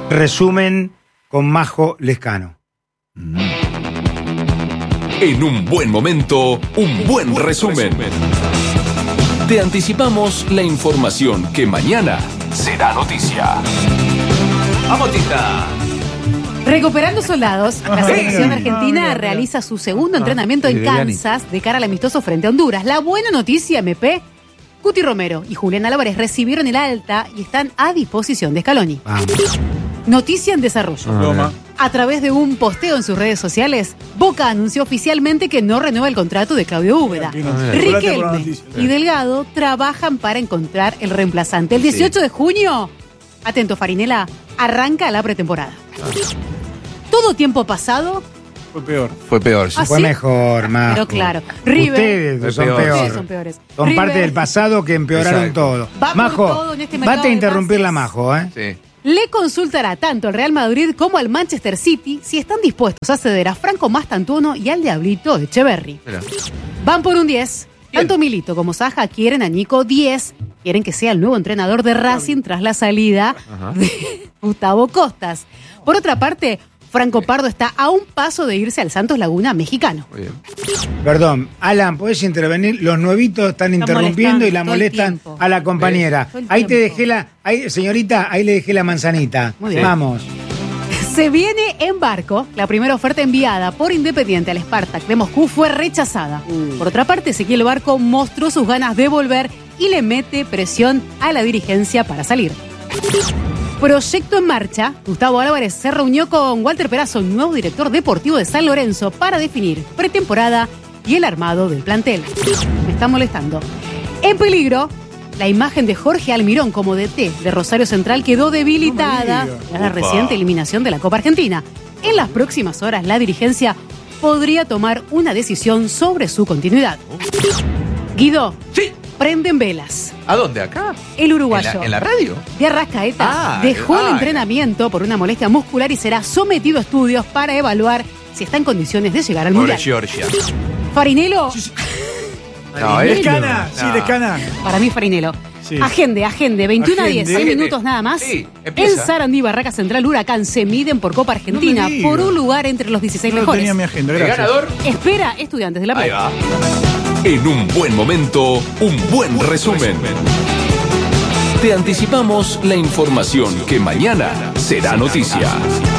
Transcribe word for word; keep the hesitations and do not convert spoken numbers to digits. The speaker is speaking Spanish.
Resumen con Majo Lescano. En un buen momento, un buen resumen. Te anticipamos la información que mañana será noticia. ¡Vamos, Tita! Recuperando soldados, la selección argentina Ah, mira, realiza su segundo entrenamiento en de Dani. Kansas de cara al amistoso frente a Honduras. La buena noticia, M P, Cuti Romero y Julián Álvarez recibieron el alta y están a disposición de Scaloni. Vamos. Noticia en desarrollo. Toma. A través de un posteo en sus redes sociales, Boca anunció oficialmente que no renueva el contrato de Claudio Úbeda. Riquelme y Delgado trabajan para encontrar el reemplazante. El dieciocho de junio, atento Farinela, arranca la pretemporada. Todo tiempo pasado, Fue peor. Fue peor, sí. ¿Ah, Fue sí? mejor, Majo. Pero claro, River. Ustedes Fue son peor. peor. Ustedes son peores. Son River parte del pasado que empeoraron Exacto. todo. Va por Majo, todo en este mercado bate a de interrumpir la pases. Majo, ¿eh? Sí. le consultará tanto al Real Madrid como al Manchester City si están dispuestos a ceder a Franco Mastantuono y al Diablito Echeverri. Mira. Van por un diez. Bien. Tanto Milito como Saja quieren a Nico diez. Quieren que sea el nuevo entrenador de Racing tras la salida Ajá. de Gustavo Costas. Por otra parte, Franco Pardo está a un paso de irse al Santos Laguna mexicano. Muy bien. Perdón, Alan, ¿podés intervenir? Los nuevitos están interrumpiendo y la molestando todo el molestan tiempo. a la compañera. Todo el Ahí te tiempo. dejé la, ahí, señorita, ahí le dejé la manzanita. Muy bien. Vamos. Se viene en barco. La primera oferta enviada por Independiente al Spartak de Moscú fue rechazada. Por otra parte, Ezequiel Barco mostró sus ganas de volver y le mete presión a la dirigencia para salir. Proyecto en marcha. Gustavo Álvarez se reunió con Walter Perazo, nuevo director deportivo de San Lorenzo, para definir pretemporada y el armado del plantel. Me está molestando. En peligro, la imagen de Jorge Almirón como D T de Rosario Central quedó debilitada tras la Upa. reciente eliminación de la Copa Argentina. En las próximas horas, la dirigencia podría tomar una decisión sobre su continuidad. Guido, Sí. prenden velas. ¿A dónde? ¿Acá? El uruguayo ¿En la, en la radio? de Arrascaeta Ah, dejó ah, el entrenamiento por una molestia muscular y será sometido a estudios para evaluar si está en condiciones de llegar al Pobre Mundial. Georgia. Farinelo, No, él- Descana, sí, No. descana. para mí Farinelo. Sí. Agende, agende, veintiuno a diez, Agende. seis minutos nada más. Sí, en empieza. Sarandí, Barraca Central, Huracán se miden por Copa Argentina No me digas. por un lugar entre los dieciséis No lo mejores. tenía en mi agenda, El gracias. ganador. Espera, Estudiantes de La Ahí Plata. va. En un buen momento, un buen resumen. Te anticipamos la información que mañana será noticia.